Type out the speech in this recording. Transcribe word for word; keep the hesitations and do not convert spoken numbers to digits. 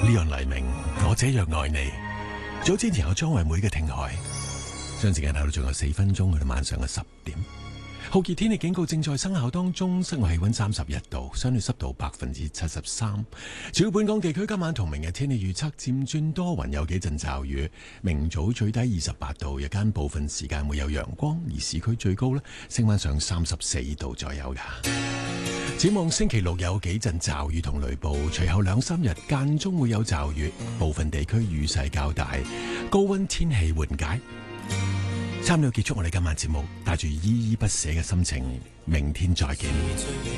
Leon 黎明，我這樣愛你。早之前有張惠妹嘅聽海，將時間睇到仲有四分鐘去到晚上嘅十點。酷熱天氣警告正在生效當中，室外氣溫三十一度，相對濕度百分之七十三。主要本港地區今晚同明日天氣預測漸轉多雲，有幾陣驟雨。明早最低二十八度，日間部分時間會有陽光，而市區最高呢升翻上三十四度左右噶。展望星期六有幾陣驟雨同雷暴，隨後兩三日間中會有驟雨，部分地區雨勢較大，高溫天氣緩解。差唔多結束我哋今晚節目，帶住依依不捨嘅心情，明天再見。